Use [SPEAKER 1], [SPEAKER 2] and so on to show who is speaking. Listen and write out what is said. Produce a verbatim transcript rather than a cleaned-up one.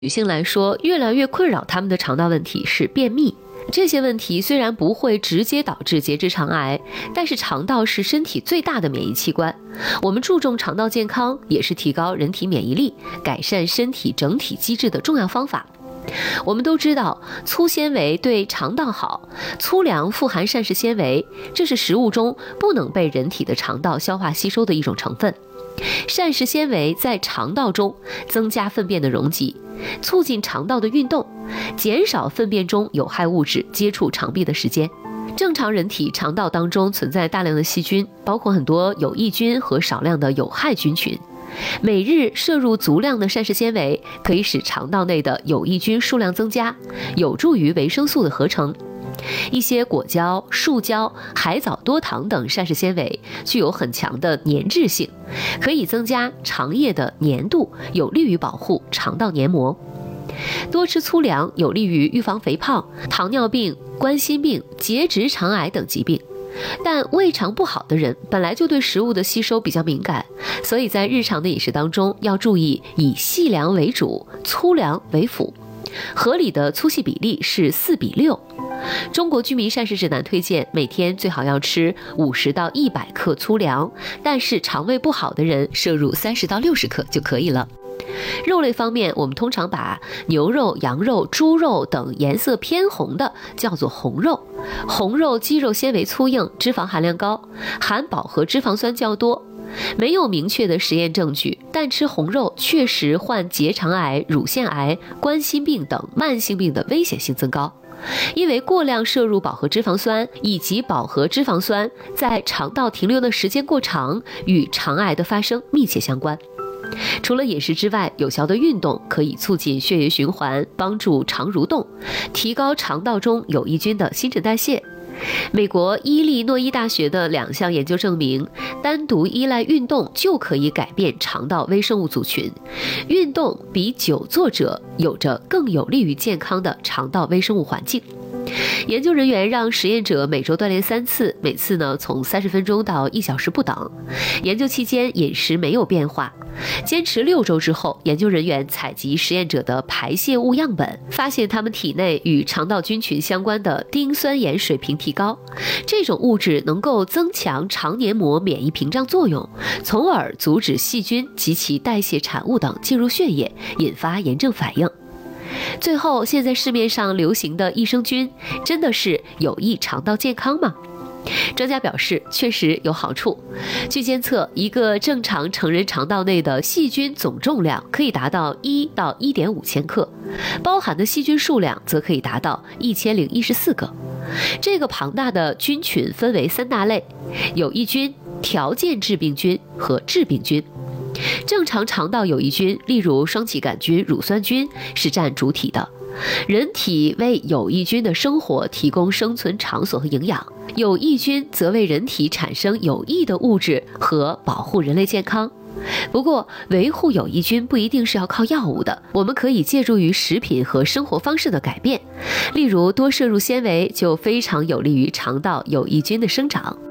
[SPEAKER 1] 女性来说，越来越困扰她们的肠道问题是便秘。这些问题虽然不会直接导致结直肠癌，但是肠道是身体最大的免疫器官。我们注重肠道健康，也是提高人体免疫力、改善身体整体机制的重要方法。我们都知道，粗纤维对肠道好，粗粮富含膳食纤维，这是食物中不能被人体的肠道消化吸收的一种成分。膳食纤维在肠道中增加粪便的容积，促进肠道的运动，减少粪便中有害物质接触肠壁的时间。正常人体肠道当中存在大量的细菌，包括很多有益菌和少量的有害菌群。每日摄入足量的膳食纤维，可以使肠道内的有益菌数量增加，有助于维生素的合成。一些果胶、树胶、海藻多糖等膳食纤维具有很强的粘滞性，可以增加肠液的粘度，有利于保护肠道黏膜。多吃粗粮有利于预防肥胖、糖尿病、冠心病、结直肠癌等疾病。但胃肠不好的人本来就对食物的吸收比较敏感，所以在日常的饮食当中要注意以细粮为主，粗粮为辅。合理的粗细比例是四比六。中国居民膳食指南推荐每天最好要吃五十到一百克粗粮，但是肠胃不好的人摄入三十到六十克就可以了。肉类方面，我们通常把牛肉、羊肉、猪肉等颜色偏红的叫做红肉。红肉肌肉纤维粗硬，脂肪含量高，含饱和脂肪酸较多。没有明确的实验证据，但吃红肉确实患结肠癌、乳腺癌、冠心病等慢性病的危险性增高。因为过量摄入饱和脂肪酸以及饱和脂肪酸在肠道停留的时间过长，与肠癌的发生密切相关。除了饮食之外，有效的运动可以促进血液循环，帮助肠蠕动，提高肠道中有益菌的新陈代谢。美国伊利诺伊大学的两项研究证明，单独依赖运动就可以改变肠道微生物组群，运动比久坐者有着更有利于健康的肠道微生物环境。研究人员让实验者每周锻炼三次，每次呢从三十分钟到一小时不等。研究期间饮食没有变化。坚持六周之后，研究人员采集实验者的排泄物样本，发现他们体内与肠道菌群相关的丁酸盐水平提高。这种物质能够增强肠黏膜免疫屏障作用，从而阻止细菌及其代谢产物等进入血液，引发炎症反应。最后，现在市面上流行的益生菌真的是有益肠道健康吗？专家表示，确实有好处。据监测，一个正常成人肠道内的细菌总重量可以达到一到一点五千克，包含的细菌数量则可以达到一千零一十四个。这个庞大的菌群分为三大类：有益菌、条件致病菌和致病菌。正常肠道有益菌，例如双歧杆菌、乳酸菌是占主体的。人体为有益菌的生活提供生存场所和营养，有益菌则为人体产生有益的物质和保护人类健康。不过，维护有益菌不一定是要靠药物的，我们可以借助于食品和生活方式的改变，例如多摄入纤维就非常有利于肠道有益菌的生长。